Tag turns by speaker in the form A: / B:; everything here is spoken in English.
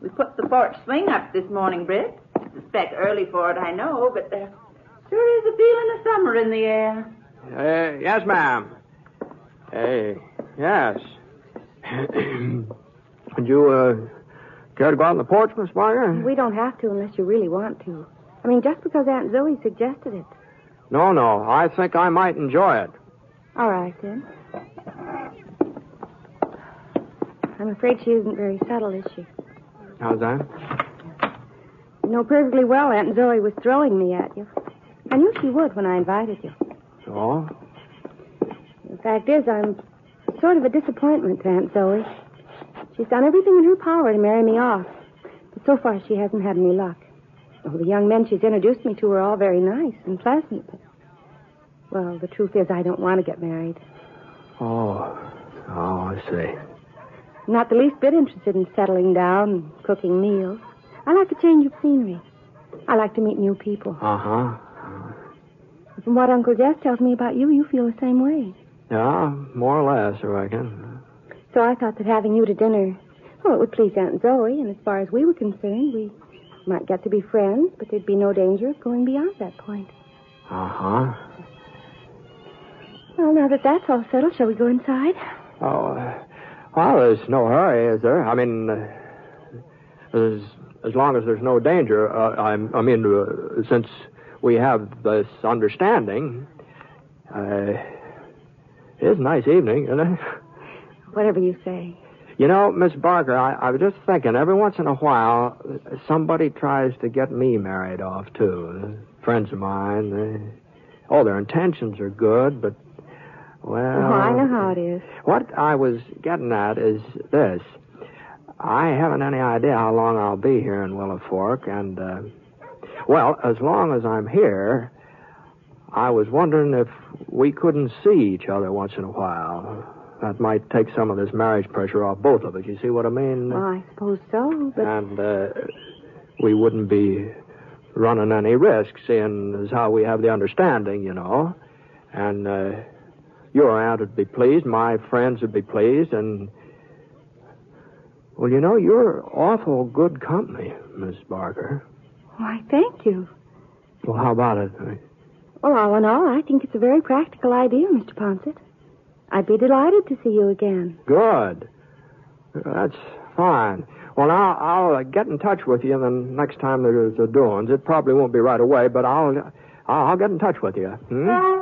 A: We put the porch swing up this morning, Britt. Suspect early for it, I know, but there sure is a feeling of summer in the air.
B: Yes, ma'am. Yes. Would you, care to go out on the porch, Miss Barker?
C: We don't have to unless you really want to. I mean, just because Aunt Zoe suggested it.
B: No. I think I might enjoy it.
C: All right, then. I'm afraid she isn't very subtle, is she?
B: How's that?
C: You know perfectly well Aunt Zoe was throwing me at you. I knew she would when I invited you.
B: So?
C: The fact is, I'm sort of a disappointment to Aunt Zoe. She's done everything in her power to marry me off. But so far, she hasn't had any luck. Well, the young men she's introduced me to are all very nice and pleasant. But, well, the truth is I don't want to get married.
B: Oh, I see.
C: I'm not the least bit interested in settling down and cooking meals. I like a change of scenery. I like to meet new people.
B: Uh-huh.
C: From what Uncle Jess tells me about you, you feel the same way.
B: Yeah, more or less, I reckon.
C: So I thought that having you to dinner, well, it would please Aunt Zoe, and as far as we were concerned, we might get to be friends, but there'd be no danger of going beyond that point.
B: Uh-huh.
C: Well, now that that's all settled, shall we go inside?
B: Oh, well, there's no hurry, is there? I mean, as long as there's no danger. Since we have this understanding, it is a nice evening, isn't it?
C: Whatever you say.
B: You know, Miss Barker, I was just thinking, every once in a while, somebody tries to get me married off, too. Friends of mine. Their intentions are good, but, well...
C: I know how it is.
B: What I was getting at is this. I haven't any idea how long I'll be here in Willow Fork, and, as long as I'm here, I was wondering if we couldn't see each other once in a while. That might take some of this marriage pressure off both of us. You see what I mean?
C: Well, I suppose so, but...
B: And we wouldn't be running any risks, seeing as how we have the understanding, you know. And your aunt would be pleased, my friends would be pleased, and... Well, you know, you're awful good company, Miss Barker.
C: Why, thank you.
B: Well, how about it?
C: Well, all in all, I think it's a very practical idea, Mr. Ponset. I'd be delighted to see you again.
B: Good. That's fine. Well, now, I'll get in touch with you the next time there's a doings. It probably won't be right away, but I'll get in touch with you. Hmm?